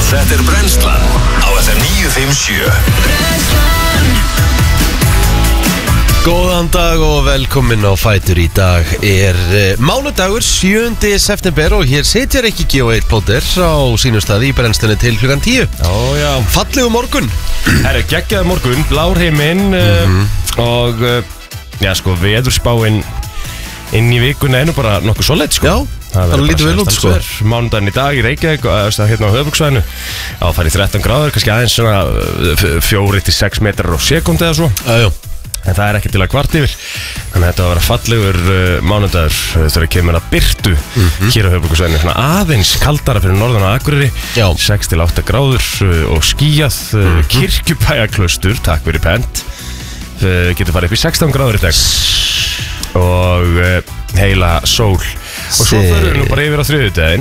Þetta Brennslan á FM 957. Góðan dag og velkomin á Fætur. Í dag mánudagur 7. september og hér sitjar ekki G1 Plóter á sínum staði í brennslunni til klukkan 10. Já. Fallegu morgun. Herra, geggjaði morgun, blár heiminn og já sko, veðurspáin inn í vikuna nú bara nokkuð solid sko. Já, það lítur vel út sko. Mánudaginn í dag í Reykjavík, hérna á höfuðborgarsvæðinu, fari 13 gráður, kannski aðeins svona 4-6 metrar á sekúndu eða svo. Já. En það ekki til að kvart yfir. Þannig að þetta var að vera fallegur mánudagur þegar kemur að birtu hér á höfuðborgarsvæðinu. Svona aðeins kaldara fyrir norðan á Akureyri. 6-8 gráður og skýjað. Kirkjubæjarklaustur, takk fyrir pent, getur farið upp í 16 gráður í dag. Og heila sól. Og svo förum við nú bara yfir á þriðjudaginn.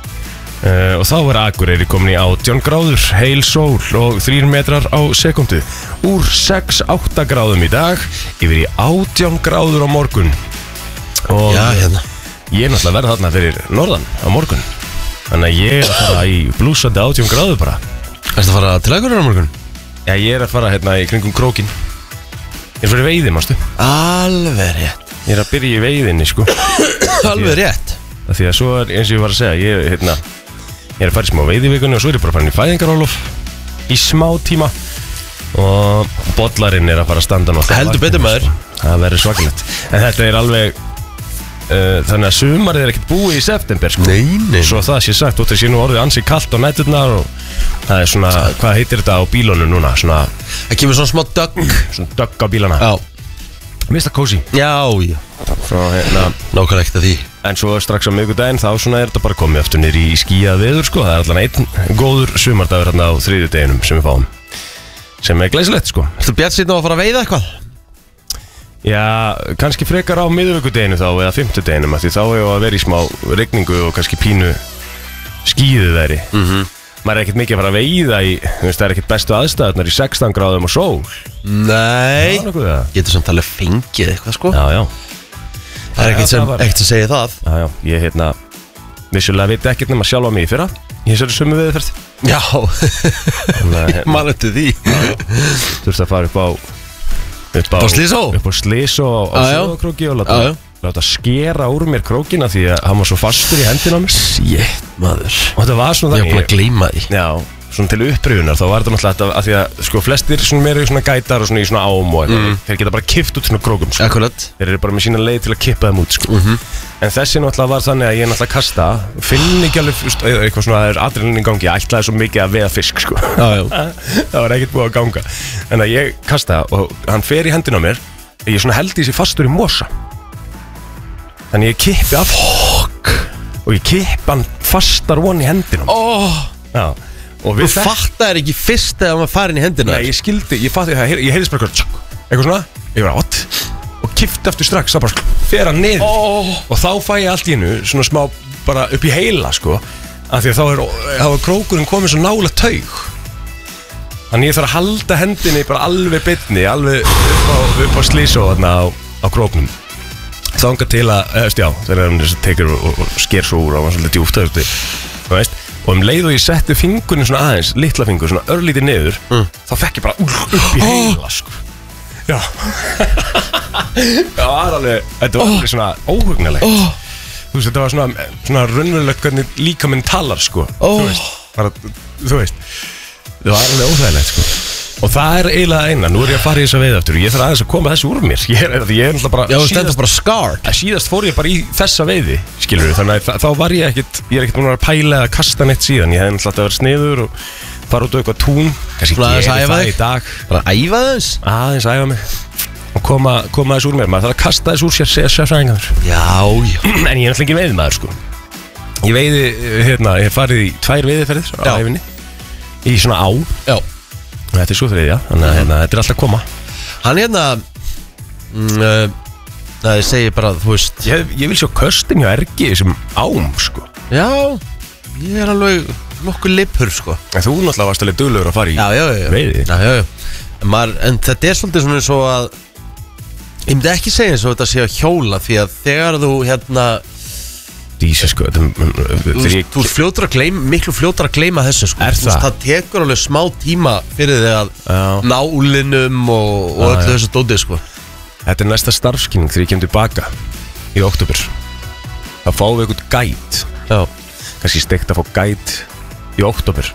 Og þá Akureyri komin í 18 gráður, heil sól og 3 metrar á sekundu. Úr 6-8 gráðum í dag yfir í 18 gráður á morgun. Og hérna. Ég náttúrulega verð þarna fyrir norðan á morgun. Þannig að ég að fara í blúsandi 18 gráður bara. Ertu að fara til Akureyrar á morgun? Já, ég að fara hérna í kringum krókin. Ég fyrir veiði, mástu. Alveg rétt. Ég að byrja í veiðinni, sko. Alveg rétt. Því að svo eins og ég var að segja, ég að fara í smá veiðivikunni og svo ég bara að fara í fæðingarálof í smá tíma og bollarinn að fara að standa náttúrulega. Heldur betur maður. Það verður svakalegt. En þetta alveg þannig að sumarið ekkert búið í september sko. Nei. Svo það sé sagt, og það sé nú orðið ansi kalt á næturnar og það svona, hvað heitir þetta á bílunum núna? Svona, það kemur svona smá dögg. Svona dögg á bílana. Já. Mista kósi. Já. Frá nákvæmlega ekkert að því. En svo strax á miðvikudaginn þá svona þetta bara komið aftur niður í skýjað veður sko. Það allan einn góður sumardagur hérna á þriðjudeginum sem við fáum. Sem glæsilegt sko. Þú bjartsýnn á að fara að veiða eitthvað? Já, kannski frekar á miðvikudeginu þá eða fimmtudeginum, því þá hefur að vera í smá rigningu og kannski pínu skýðu þeirri. Maður ekkert mikið að fara að veiða í, það ekkert bestu aðstæðunar í 16 gráðum og sól. Nei. Getur samt alveg fengið eitthvað sko. Já. Það ekkert að segja það. Já, ég vissulega veit ekkert nema sjálfa mig í fyrra í þessari sömu veðurferð. Já. Man eftir því. Þurfti að fara upp á Slysó? Upp á Slysó á Söðakróki og láta skera úr mér krókina því að hann var svo fastur í hendina á mér. Shit, maður. Og þetta var svona ég var búin að gleyma því. Já, svona til uppröfunar þá var þetta náttúrulega að því að sko flestir svona meira í svona gætar og svona í svona ám og eitthvað. Þeir geta bara kippt út svona krókum sko. Akkurat. Þeir eru bara með sína leið til að kippa þeim út sko. En þessi náttúrulega var þannig að ég náttúrulega kasta, finn ekki alveg eitthvað svona, það adrenalin í gangi, ég ætlaði svo mikið að veiða fisk sko. Það var ekkert búið að ganga. En að ég kasta og hann fer í hendina á mér, ég svona held í sig fastur í mosa. Þannig ég kippi af og ég kippi hann fastar von í hendina. Já. Og þú fattar ekki fyrst þegar maður farin í hendina? Nei, ég skildi, ég heyrðist bara eitthvað svona, ég var átt og kippti aftur strax, það bara fer hann niður og þá fæ ég allt í hennu svona smá bara upp í heila sko, af því að þá er krókurinn komið svo nála taug. Þannig ég þarf að halda hendinni bara alveg beinni, alveg upp á Slysó þarna á króknum. Þangað til að, þegar hann tekur og sker svo úr og hann svolítið djúpt, þú veist. Og leið og ég setti fingurinn svona aðeins, litla fingur, svona örlítið niður, þá fekk ég bara upp í heila sko. Já. Það var alveg, þetta var alveg svona óhugnalegt. Þú veist, þetta var svona raunverulegt hvernig líkaminn talar sko. Þú veist, það var alveg óþægilegt sko. Og það eiginlega eina, nú ég að fara í þessa veið aftur og ég þarf aðeins að koma þessu úr mér. Ég náttúrulega bara... Já, þú stendur bara scarred. Síðast fór ég bara í þessa veiði, skilur við, þannig að þá var ég ekkert búin að pæla eða kasta neitt síðan. Ég hefði náttúrulega verið sniður og fara út á eitthvað tún. Kannski geri það í dag. Bara æfa þess? Aðeins æfa mig. Og koma þessu úr mér, maður þarf að kasta þessu úr sér, segja sérfræðingar. Já. En ég náttúrulega ekki veiðmaður, sko. Ég veiði, ég hef farið í 2 veiðiferðir á æfinni. Í svona á. Já. Þetta svo þriðja, þannig að þetta alltaf að koma. Hann það ég segi bara, þú veist, ég vil sjá köstin hjá Ergi sem ám, sko. Já, ég alveg nokkuð lippur, sko. En þú náttúrulega varst alveg duglegur að fara í veiði. Já. En þetta svolítið svona eins og að ég myndi ekki segja eins og þetta sé að hjóla, því að þegar þú Dísa sko Þú ert fljótur að gleyma, miklu fljótur að gleyma þessu sko. Það tekur alveg smá tíma fyrir þig að ná úlinum og öllu þessu dótið sko. Þetta er næsta starfskynning þegar ég kem tilbaka í október. Það fáum við eitthvað gæt. Kannski steikt að fá gæt í október.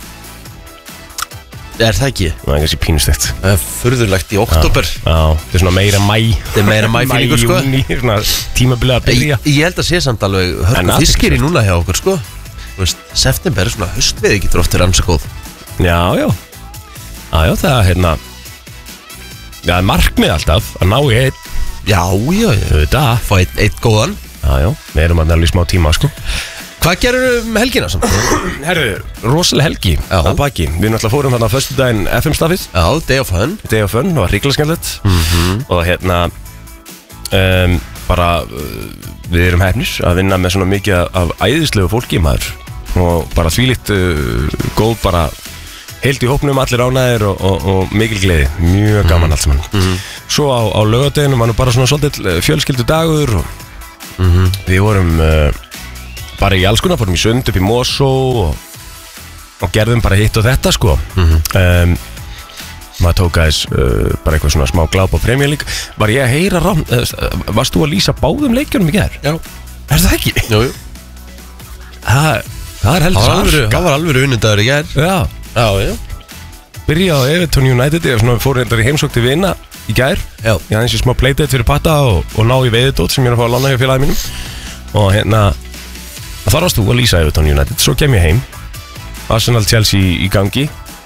Er það ekki? Það er kannski pínustegt. Það er furðulegt í október. Það er svona meira mæ. Það er meira mæfílingur sko. Mæ, júni, svona tímabilið að byrja. Ég held að sé samt alveg hörku fiskir í núna hjá okkur sko. Þú veist, september er svona haustveði getur oft verið ansi góð. Já, það er hérna. Það er markmið alltaf að ná í einn. Já. Þetta. Fá einn góðan. Já, við erum alveg smá tíma sko. Hvað gerur helgina samt? Herru, rosalega helgi að baki. Við náttúrulega fórum hérna á föstudaginn FM-staffið. Já, Day of Fun. Day of Fun, það var hrikalega skemmtilegt. Og hérna bara við erum hefnir að vinna með svona mikið af æðislegu fólki maður. Og bara þvílíkt góð bara heilt í hópnum, allir ánægðir og mikil gleði. Mjög gaman allt saman. Svo á laugardeginum var nú bara svona svolítið fjölskyldu dagur og við vorum bara í alls konar, fórum í sund upp í Mosó og gerðum bara hitt og þetta sko. Maður tók aðeins bara eitthvað svona smá gláp á Premier League. Var ég að heyra rám, varst þú að lýsa báðum leikjunum í gær? Já. Er það ekki? Jú. Það er heldur sarka. Það var alveg unnundagur í gær. Já. Byrja á Everton United, ég fór reyndar í heimsókn til vina í gær. Já. Ég aðeins í smá playdate fyrir patta og ná í veiðidót sem ég er að fá að lána hjá félagi mínum. Og hérna þar varst þú að lýsa Everton United. Svo kem ég heim, Arsenal Chelsea í gangi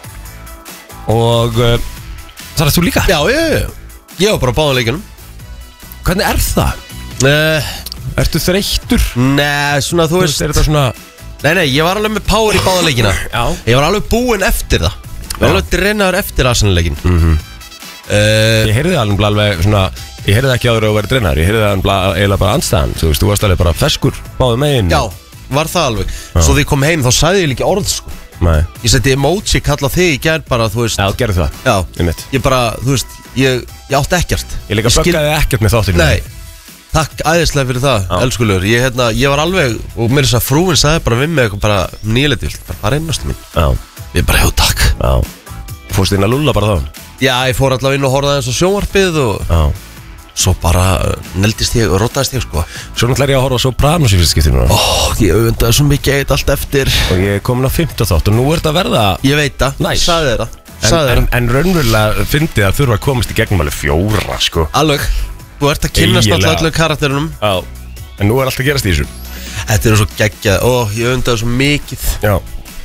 og þar erst þú líka? Já, ég var bara á báðum leikjunum. Hvernig er það? Ertu þreyttur? Nei, svona þú veist. Er þetta svona? Nei, ég var alveg með power í báða leikina. Já. Ég var alveg búinn eftir það. Ég var alveg dreinaður eftir Arsenal leikin. Ég heyrði alveg svona. Ég heyrði ekki áður að vera dreinaður. Ég heyrði eiginlega bara andstæðan. Þú veist, þú varst alveg bara feskur báðum megin. Já. Var það alveg. Svo því ég kom heim þá sagði ég líka orð sko. Nei. Ég seti emoji kalla þig í gær bara þú veist. Já, gerðu það. Já. Ég bara, þú veist, ég átti ekkert. Ég líka böggaði ekkert með þáttinu. Nei. Takk æðislega fyrir það, elskulegur. Ég var alveg, og mér þess að frúin sagði bara við mig bara nýleiti, bara einnastu mín. Já. Ég bara, takk. Já. Fórstu inn að lulla bara þá? Já, ég fór allavega inn og horfði aðeins á sjónvarpið og svo bara neldist ég og rotaðist ég sko. Svo náttúrulega er ég að horfa á Sopranos í fyrsta skiptinu. Ég auðvitaði svo mikið eitt allt eftir. Og ég er komin á 5. þátt og nú er þetta að verða. Ég veit það, sagði þér það. En raunverulega fyndið að þurfa að komast í gegnum alveg 4 sko. Alveg, þú ert að kynnast alltaf öllu karakterinum. Já, en nú er allt að gerast í þessu. Þetta er svo geggjað, ég auðvitaði svo mikið. Já.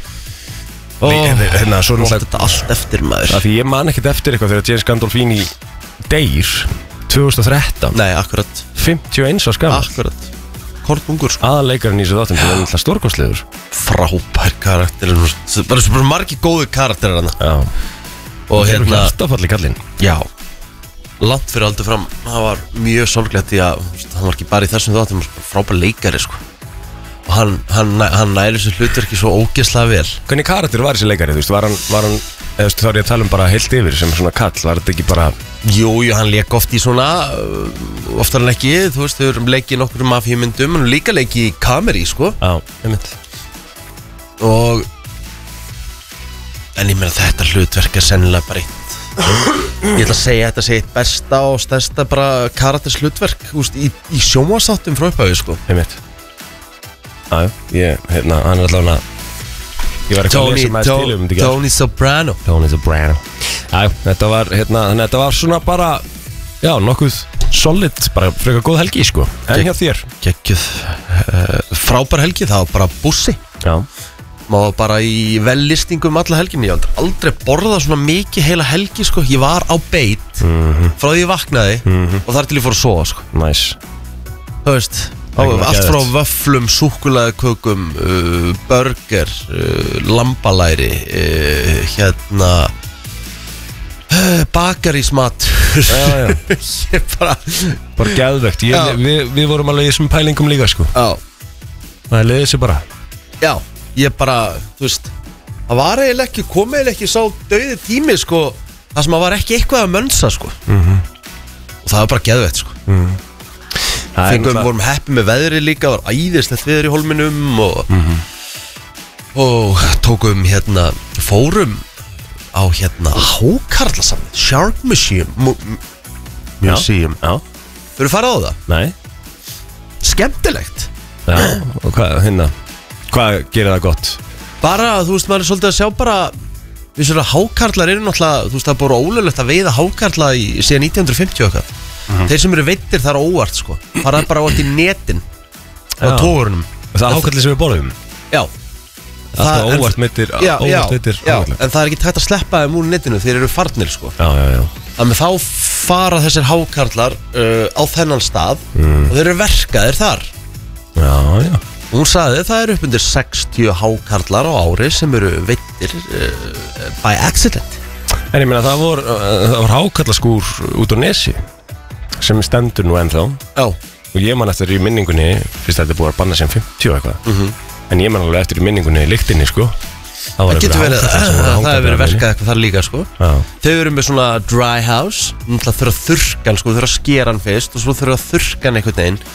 Svo þetta allt eftir maður. Því ég man ekkert eftir eitthvað þegar James Gandolfini deyr 2013. Nei, akkurat. 51 á skam. Akkurat. Kornungur sko. Aðalleikarinn í þessu þáttum sem er alltaf stórkostlegur. Frábær karakter. Bara margir góðu karakterar hana. Já. Og hérna hjartafalli kallinn. Já. Langt fyrir aldur fram. Það var mjög sorglegt því að hann var ekki bara í þessum þáttum, hann var frábær leikari sko. Og hann næri þessu hlutverki svo ógeðslega vel. Hvernig karakter var þessi leikari? Þú veist, var hann þá er ég að tala bara heilt yfir sem svona kall, var þetta ekki bara. Jú, hann leik oft í svona oftar en ekki, þú veist, þau erum leikið nokkur mafíumyndum, hann líka leikið í kameri, sko. Já, einmitt. Og en ég meina þetta hlutverk er sennilega bara eitt. Ég ætla að segja þetta sé eitt besta og stærsta bara karakters hlutverk, þú veist, í sjónvarpsþáttum frá upphafi, sko. Einmitt. Já, hann er allavega. Ég var eitthvað að lesa með stílum. Tony Soprano. Já, þetta var svona bara, já, nokkuð solid, bara frekar góð helgi, sko. En hjá þér? Gekkjuð, frábær helgi, það var bara bussi. Já. Maður bara í vellistingum alla helgin. Ég aldrei borðað svona mikið heila helgi, sko. Ég var á beit frá því ég vaknaði og þar til ég fór að sofa, sko. Nice. Þú veist, allt frá vöfflum, súkkulaðikökum, burger, lambalæri, bakarísmat. Já. Ég bara geðvegt. Við vorum alveg í þessum pælingum líka, sko. Já. Það leiði sér bara. Já, ég bara, þú veist, það var eiginlega ekki, komið eiginlega ekki sá dauði tími, sko, það sem að var ekki eitthvað að mönsa, sko. Og það var bara geðvegt, sko. vorum heppið með veðri líka, var æðislegt veður í Hólminum og tókum fórum á hákarlasamið Shark Museum. Þú eru farið á það? Nei. Skemmtilegt. Já, og hvað gerir það gott? Bara, þú veist, maður er svolítið að sjá bara við svona hákarlar eru náttúrulega, þú veist, það er bara ólöglegt að veiða hákarla síðan 1950 og eitthvað. Þeir sem eru veiddir þar óvart, sko. Fara bara ávart í netin á togurunum. Það er hákarli sem við borðum? Já. Það er óvart meittir hákarlar. En það er ekki tægt að sleppa þeim úr netinu, þeir eru farnir, sko. Já. Þannig þá fara þessir hákarlar á þennan stað og þeir eru verkaðir þar. Já. Hún sagði það eru upp undir 60 hákarlar á ári sem eru veiddir by accident. En ég meina það var hákarlaskúr út á Nesi sem stendur nú ennþá. Já. Og ég man eftir í minningunni, fyrst þetta er búið að banna sem 50 eitthvað. En ég man alveg eftir í minningunni lyktinni, sko. Það getur verið, það hefur verið verkað eitthvað þar líka, sko. Þau eru með svona dry house, þurfa að þurrka hann, sko, þurfa að skera hann fyrst og svo þurfa að þurrka hann einhvern veginn